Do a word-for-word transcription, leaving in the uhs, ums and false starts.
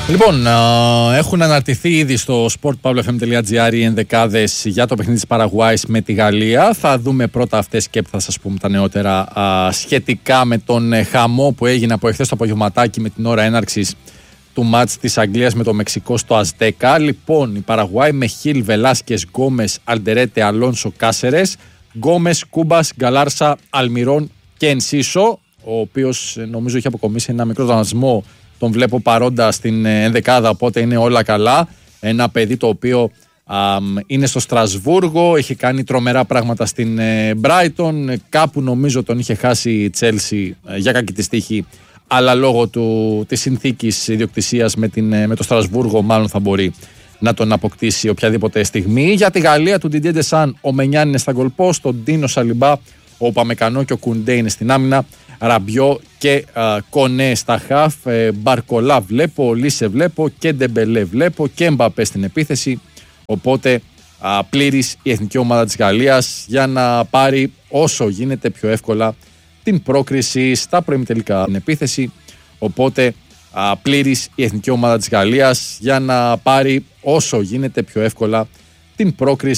Λοιπόν, α, έχουν αναρτηθεί ήδη στο sportpavlafm.gr οι ενδεκάδες για το παιχνίδι της Παραγουάης με τη Γαλλία. Θα δούμε πρώτα αυτές και θα σας πούμε τα νεότερα α, σχετικά με τον ε, χαμό που έγινε από εχθές το απογευματάκι με την ώρα έναρξης του μάτς της Αγγλίας με το Μεξικό στο Αζτέκα. Λοιπόν, η Παραγουάη με Χιλ, Βελάσκες, Γκόμες, Αλντερέτε, Αλόνσο, Κάσερες, Γκόμες, Κούμπας, Γκαλάρσα, Αλμιρόν και Ενσίσο, ο οποίος νομίζω έχει αποκομίσει ένα μικρό δανασμό. Τον βλέπω παρόντα στην ενδεκάδα, οπότε είναι όλα καλά. Ένα παιδί το οποίο α, είναι στο Στρασβούργο, έχει κάνει τρομερά πράγματα στην Μπράιτον. Ε, κάπου νομίζω τον είχε χάσει η Τσέλσι ε, για κακή της τύχη, αλλά λόγω του, της συνθήκης ιδιοκτησίας με, την, με το Στρασβούργο μάλλον θα μπορεί να τον αποκτήσει οποιαδήποτε στιγμή. Για τη Γαλλία του Didier Deschamps, ο Μενιάν είναι στα γκολπόστ, τον Ντίνο Σαλιμπά, ο Παμεκανό και ο Κουντέ είναι στην άμυνα. Ραμπιό και α, Κονέ στα χαφ, ε, Μπαρκολά βλέπω, Λίσε βλέπω και Ντεμπελέ βλέπω και Μπαπέ στην επίθεση. Οπότε α, πλήρης η εθνική ομάδα της Γαλλίας για να πάρει όσο γίνεται πιο εύκολα την πρόκριση στα προημιτελικά στην επίθεση. Οπότε α, πλήρης η εθνική ομάδα της Γαλλίας για να πάρει όσο γίνεται πιο εύκολα την πρόκριση